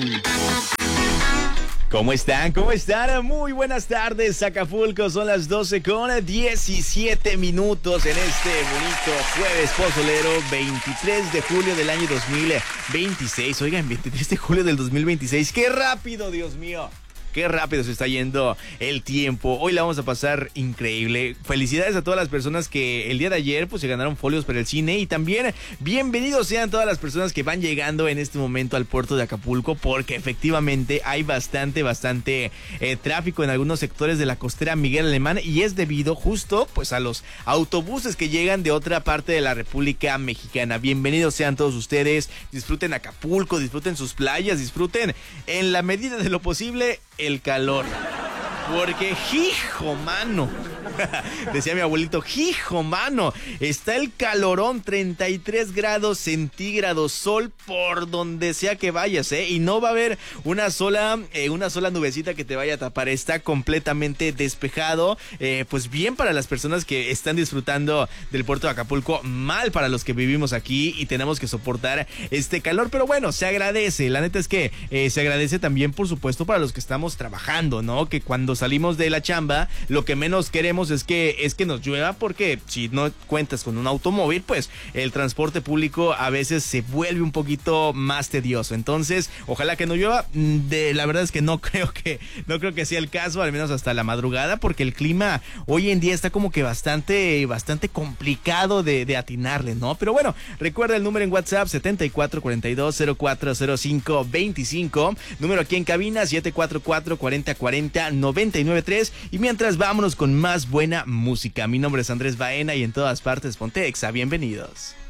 ¿Cómo están? ¿Cómo están? Muy buenas tardes, Acapulco. Son las 12:17 minutos en este bonito jueves pozolero, 23 de julio del año 2026. Oigan, 23 de julio del 2026. ¡Qué rápido, Dios mío! Qué rápido se está yendo el tiempo. Hoy la vamos a pasar increíble. Felicidades a todas las personas que el día de ayer pues se ganaron folios para el cine. Y también bienvenidos sean todas las personas que van llegando en este momento al puerto de Acapulco, porque efectivamente hay bastante tráfico en algunos sectores de la costera Miguel Alemán, y es debido justo pues a los autobuses que llegan de otra parte de la República Mexicana. Bienvenidos sean todos ustedes. Disfruten Acapulco, disfruten sus playas, disfruten en la medida de lo posible el calor, porque hijo mano, decía mi abuelito, hijo mano, está el calorón, 33 grados centígrados, sol por donde sea que vayas, y no va a haber una sola nubecita que te vaya a tapar. Está completamente despejado, pues bien para las personas que están disfrutando del puerto de Acapulco, mal para los que vivimos aquí y tenemos que soportar este calor, pero bueno, se agradece. La neta es que se agradece también, por supuesto, para los que estamos trabajando, ¿no? Que cuando salimos de la chamba, lo que menos queremos es que nos llueva, porque si no cuentas con un automóvil, pues el transporte público a veces se vuelve un poquito más tedioso. Entonces, ojalá que no llueva. La verdad es que no creo que sea el caso, al menos hasta la madrugada, porque el clima hoy en día está como que bastante complicado de atinarle, ¿no? Pero bueno, recuerda el número en WhatsApp 7442040525, número aquí en cabina 744-4040-993, y mientras vámonos con más buena música. Mi nombre es Andrés Baena y en todas partes ponte Exa. Bienvenidos.